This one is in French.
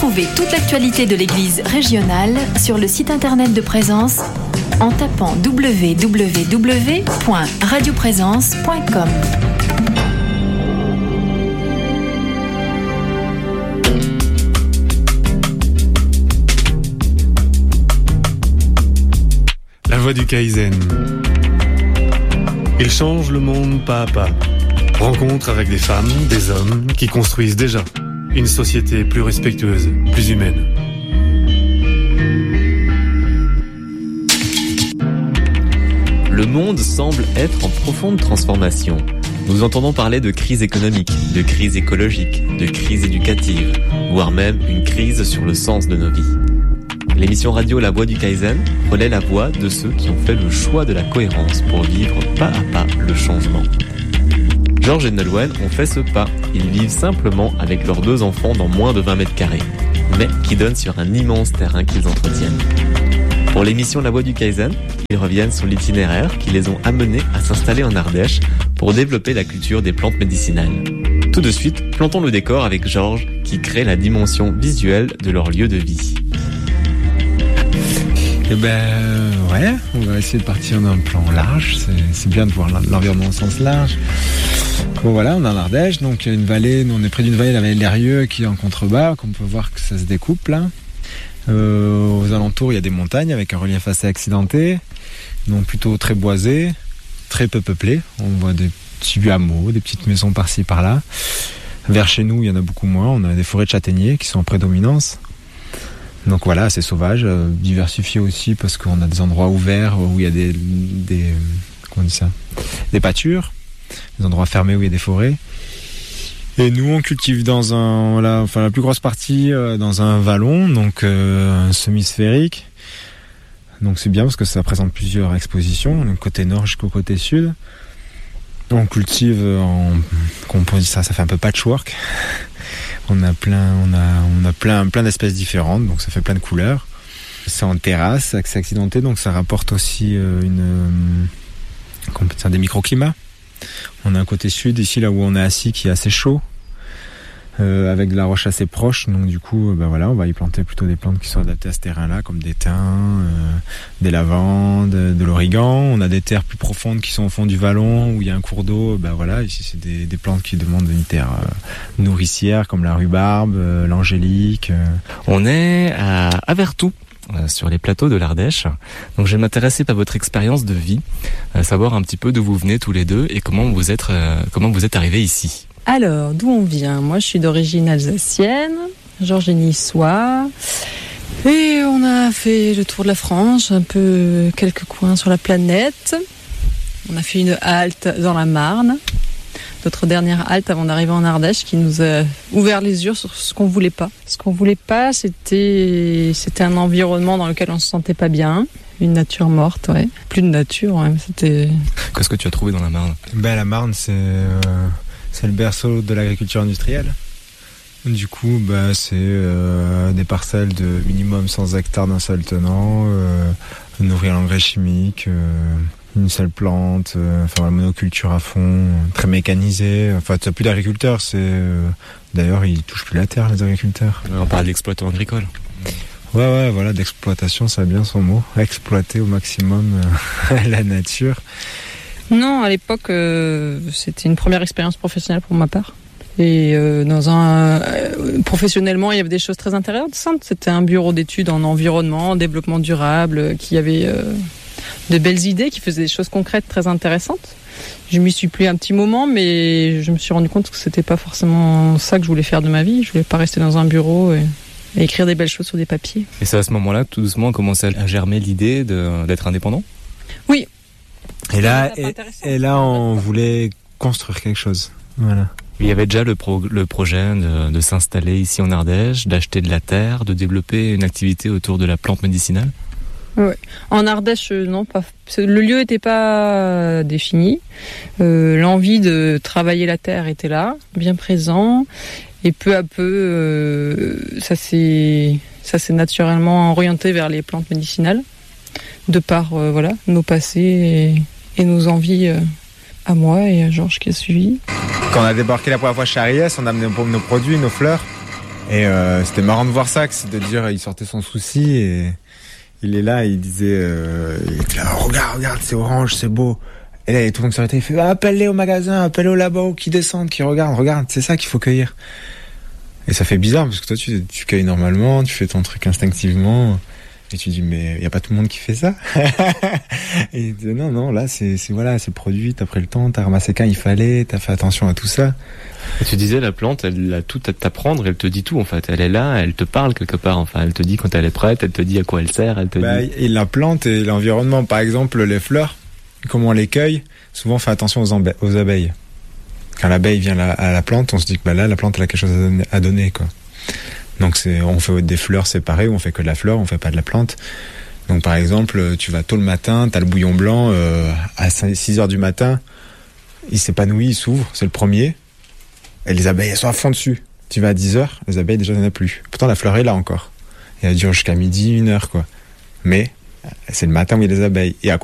Retrouvez toute l'actualité de l'Église régionale sur le site internet de Présence en tapant www.radioprésence.com. La voix du Kaizen. Il change le monde pas à pas. Rencontre avec des femmes, des hommes qui construisent déjà une société plus respectueuse, plus humaine. Le monde semble être en profonde transformation. Nous entendons parler de crise économique, de crise écologique, de crise éducative, voire même une crise sur le sens de nos vies. L'émission radio La Voix du Kaizen relaie la voix de ceux qui ont fait le choix de la cohérence pour vivre pas à pas le changement. Georges et Nolwenn ont fait ce pas. Ils vivent simplement avec leurs 2 enfants dans moins de 20 mètres carrés, mais qui donnent sur un immense terrain qu'ils entretiennent. Pour l'émission La Voix du Kaizen, ils reviennent sur l'itinéraire qui les ont amenés à s'installer en Ardèche pour développer la culture des plantes médicinales. Tout de suite, plantons le décor avec Georges qui crée la dimension visuelle de leur lieu de vie. Ouais, on va essayer de partir d'un plan large, c'est bien de voir l'environnement au sens large. Bon voilà, on est en Ardèche, donc il y a une vallée, nous on est près d'une vallée, la vallée de l'Erieux, qui est en contrebas, qu'on peut voir que ça se découpe là. Aux alentours, il y a des montagnes avec un relief assez accidenté, donc plutôt très boisé, très peu peuplé. On voit des petits hameaux, des petites maisons par-ci par-là. Vers chez nous, il y en a beaucoup moins, on a des forêts de châtaigniers qui sont en prédominance. Donc voilà, assez sauvage, diversifié aussi parce qu'on a des endroits ouverts où il y a des pâtures, des endroits fermés où il y a des forêts. Et nous, on cultive dans la plus grosse partie dans un vallon, donc un semi-sphérique. Donc c'est bien parce que ça présente plusieurs expositions, du côté nord jusqu'au côté sud. On cultive ça fait un peu patchwork. On a plein d'espèces différentes, donc ça fait plein de couleurs. C'est en terrasse, c'est accidenté, donc ça rapporte aussi des microclimats. On a un côté sud, ici là où on est assis, qui est assez chaud, avec de la roche assez proche. Donc du coup, on va y planter plutôt des plantes qui sont adaptées à ce terrain-là, comme des thym, des lavandes, de l'origan. On a des terres plus profondes qui sont au fond du vallon, où il y a un cours d'eau. Ici c'est des plantes qui demandent une terre nourricière, comme la rhubarbe, l'angélique. On est à Vertou, sur les plateaux de l'Ardèche. Donc je vais m'intéresser par votre expérience de vie, savoir un petit peu d'où vous venez tous les deux et comment vous êtes arrivés ici. Alors, d'où on vient ? Moi, je suis d'origine alsacienne, Georges est niçois, et on a fait le tour de la France, un peu quelques coins sur la planète. On a fait une halte dans la Marne, notre dernière halte avant d'arriver en Ardèche, qui nous a ouvert les yeux sur ce qu'on voulait pas. Ce qu'on voulait pas, c'était un environnement dans lequel on se sentait pas bien. Une nature morte, ouais. Plus de nature, ouais. Qu'est-ce que tu as trouvé dans la Marne ? La Marne, c'est le berceau de l'agriculture industrielle. Du coup, c'est des parcelles de minimum 100 hectares d'un seul tenant, nourrir l'engrais chimique, une seule plante, monoculture à fond, très mécanisée. Enfin, tu n'as plus d'agriculteurs. D'ailleurs, ils touchent plus la terre, les agriculteurs. On parle d'exploitants agricoles. Ouais, voilà, d'exploitation, ça a bien son mot. Exploiter au maximum la nature. Non, à l'époque, c'était une première expérience professionnelle pour ma part. Et professionnellement, il y avait des choses très intéressantes. C'était un bureau d'études en environnement, en développement durable, qui avait de belles idées, qui faisait des choses concrètes très intéressantes. Je m'y suis plu un petit moment, mais je me suis rendu compte que c'était pas forcément ça que je voulais faire de ma vie. Je voulais pas rester dans un bureau et écrire des belles choses sur des papiers. Et c'est à ce moment-là, tout doucement, commençait à germer l'idée d'être indépendant ? Oui. Et là, on voulait construire quelque chose. Voilà. Il y avait déjà le projet de s'installer ici en Ardèche, d'acheter de la terre, de développer une activité autour de la plante médicinale. Oui. En Ardèche, non, pas. Le lieu n'était pas défini. L'envie de travailler la terre était là, bien présent. Et peu à peu, ça s'est naturellement orienté vers les plantes médicinales, de par nos passés et nos envies à moi et à Georges qui a suivi. Quand on a débarqué la première fois chez Ariès, on a amené nos produits, nos fleurs. Et c'était marrant de voir ça, que c'est de dire, il sortait son souci et il est là, il disait, il était là, regarde, c'est orange, c'est beau. Et là, il y a tout le monde qui s'arrêtait, il fait, appelle-les au magasin, appelle-les au labo, qui descendent, qui regarde, c'est ça qu'il faut cueillir. Et ça fait bizarre, parce que toi, tu cueilles normalement, tu fais ton truc instinctivement, et tu dis, mais il n'y a pas tout le monde qui fait ça. Et il dit, non, là, c'est produit, t'as pris le temps, t'as ramassé quand il fallait, t'as fait attention à tout ça. Et tu disais, la plante, elle a tout à t'apprendre, elle te dit tout, en fait. Elle est là, elle te parle quelque part, enfin, elle te dit quand elle est prête, elle te dit à quoi elle sert, elle te dit... Et la plante et l'environnement, par exemple, les fleurs, comment on les cueille, souvent on fait attention aux abeilles. Quand l'abeille vient à la plante, on se dit que là, la plante elle a quelque chose à donner, quoi. Donc on fait des fleurs séparées, ou on fait que de la fleur, on fait pas de la plante. Donc par exemple, tu vas tôt le matin, t'as le bouillon blanc, à 6h du matin, il s'épanouit, il s'ouvre, c'est le premier. Et les abeilles, elles sont à fond dessus. Tu vas à 10h, les abeilles déjà il n'y en a plus. Pourtant la fleur est là encore. Et elle dure jusqu'à midi, 1h, quoi. Mais c'est le matin où il y a les abeilles. Et à quoi